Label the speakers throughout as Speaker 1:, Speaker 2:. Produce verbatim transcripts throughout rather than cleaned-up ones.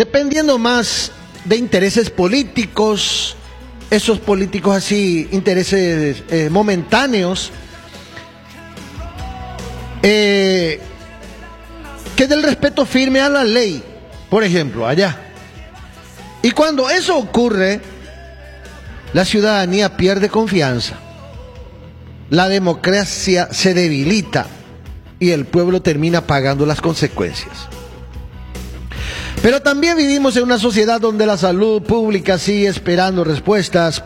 Speaker 1: dependiendo más de intereses políticos, esos políticos así, intereses eh, momentáneos, eh, que del respeto firme a la ley, por ejemplo, allá. Y cuando eso ocurre, la ciudadanía pierde confianza, la democracia se debilita y el pueblo termina pagando las consecuencias. Pero también vivimos en una sociedad donde la salud pública sigue esperando respuestas,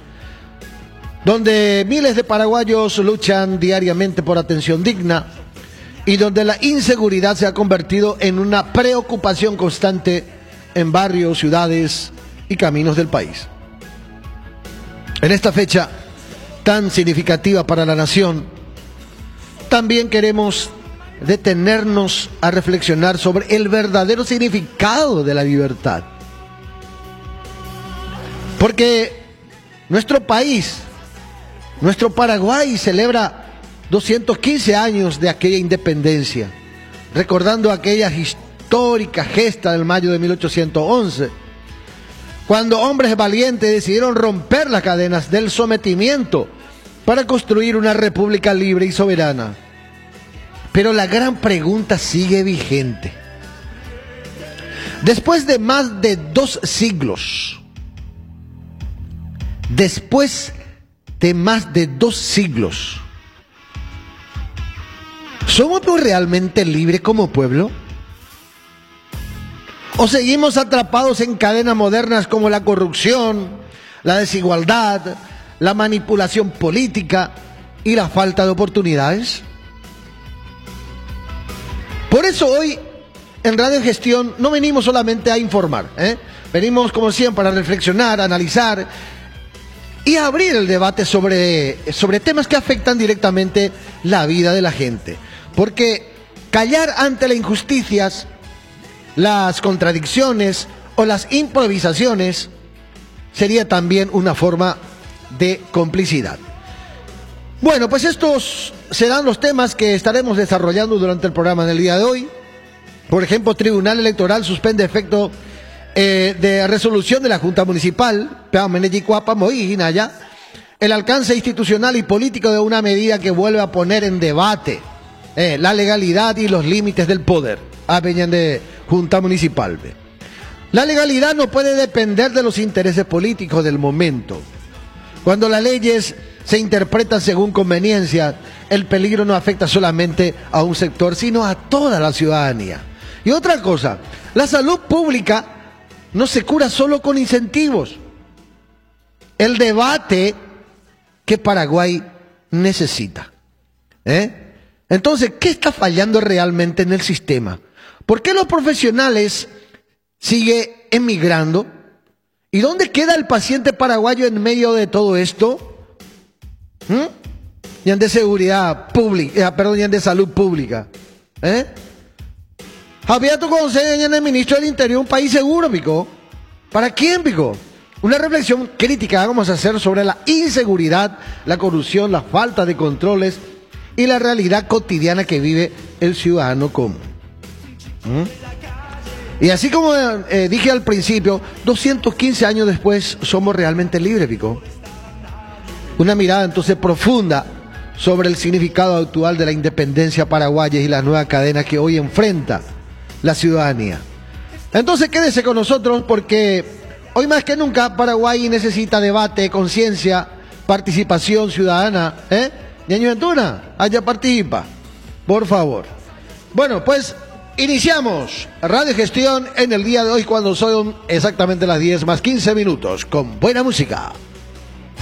Speaker 1: donde miles de paraguayos luchan diariamente por atención digna y donde la inseguridad se ha convertido en una preocupación constante en barrios, ciudades y caminos del país. En esta fecha tan significativa para la nación, también queremos detenernos a reflexionar sobre el verdadero significado de la libertad. Porque nuestro país, nuestro Paraguay, celebra doscientos quince años de aquella independencia, recordando aquella histórica gesta del mayo de mil ochocientos once, cuando hombres valientes decidieron romper las cadenas del sometimiento para construir una república libre y soberana. Pero la gran pregunta sigue vigente. Después de más de dos siglos, después de más de dos siglos, ¿somos realmente libres como pueblo? ¿O seguimos atrapados en cadenas modernas como la corrupción, la desigualdad, la manipulación política y la falta de oportunidades? Por eso hoy en Radio Gestión no venimos solamente a informar, ¿eh? Venimos como siempre a reflexionar, a analizar y a abrir el debate sobre, sobre temas que afectan directamente la vida de la gente. Porque callar ante las injusticias, las contradicciones o las improvisaciones sería también una forma de complicidad. Bueno, pues estos serán los temas que estaremos desarrollando durante el programa del día de hoy. Por ejemplo, Tribunal Electoral suspende efecto eh, de resolución de la Junta Municipal, el alcance institucional y político de una medida que vuelve a poner en debate eh, la legalidad y los límites del poder. A de Junta Municipal. La legalidad no puede depender de los intereses políticos del momento. Cuando las leyes se interpretan según conveniencia, el peligro no afecta solamente a un sector, sino a toda la ciudadanía. Y otra cosa, la salud pública no se cura solo con incentivos. El debate que Paraguay necesita. ¿Eh? Entonces, ¿qué está fallando realmente en el sistema? ¿Por qué los profesionales siguen emigrando? ¿Y dónde queda el paciente paraguayo en medio de todo esto? ¿Mm? Y en de seguridad pública, eh, perdón, y en de salud pública. ¿Eh? Había tu consejo en el ministro del Interior, un país seguro, pico. ¿Para quién, pico? Una reflexión crítica vamos a hacer sobre la inseguridad, la corrupción, la falta de controles y la realidad cotidiana que vive el ciudadano común. ¿Mm? Y así como eh, dije al principio, doscientos quince años después somos realmente libres, pico. Una mirada entonces profunda sobre el significado actual de la independencia paraguaya y la nueva cadena que hoy enfrenta la ciudadanía. Entonces quédese con nosotros porque hoy más que nunca Paraguay necesita debate, conciencia, participación ciudadana. ¿Eh? Ñaño Antuna, allá participa, por favor. Bueno, pues iniciamos Radio Gestión en el día de hoy cuando son exactamente las diez más quince minutos con buena música.